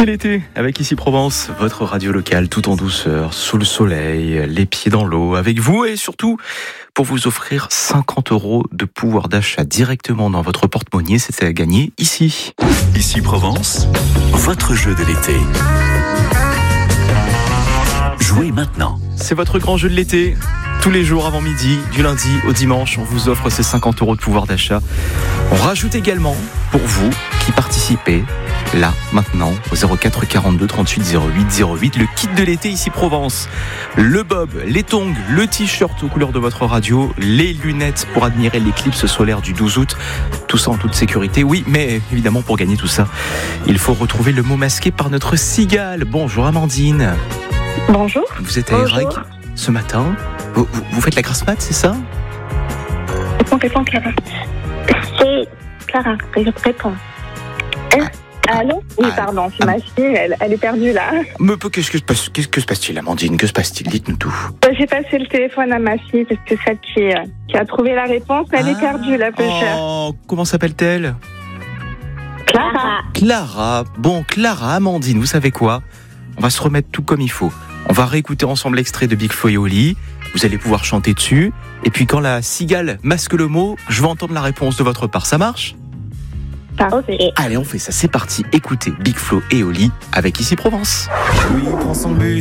C'est l'été, avec Ici Provence, votre radio locale, tout en douceur, sous le soleil, les pieds dans l'eau, avec vous et surtout pour vous offrir 50 € de pouvoir d'achat directement dans votre porte-monnaie. C'est à gagner ici. Ici Provence, votre jeu de l'été. Jouez maintenant. C'est votre grand jeu de l'été. Tous les jours avant midi, du lundi au dimanche, on vous offre ces 50 € de pouvoir d'achat. On rajoute également, pour vous qui participez, là, maintenant, au 04 42 38 08 08, le kit de l'été Ici Provence. Le bob, les tongs, le t-shirt aux couleurs de votre radio, les lunettes pour admirer l'éclipse solaire du 12 août. Tout ça en toute sécurité. Oui, mais évidemment, pour gagner tout ça, il faut retrouver le mot masqué par notre cigale. Bonjour Amandine. Bonjour. Vous êtes à Érec ce matin. Vous faites la grasse mat, c'est ça? Réponds, Clara. C'est Clara, réponds. Allô? Oui, pardon, c'est ma fille, elle est perdue là. Mais qu'est-ce que se passe-t-il, Amandine? Que se passe-t-il? Dites-nous tout. J'ai passé le téléphone à ma fille parce que celle qui a trouvé la réponse, elle est perdue, la peu chère. Oh, comment s'appelle-t-elle? Clara. Clara. Bon, Clara, Amandine, vous savez quoi? On va se remettre tout comme il faut. On va réécouter ensemble l'extrait de Big Flo et Oli. Vous allez pouvoir chanter dessus. Et puis quand la cigale masque le mot, je veux entendre la réponse de votre part. Ça marche? Parfait. Allez, on fait ça. C'est parti. Écoutez Big Flo et Oli avec Ici Provence. Oui, prends son bus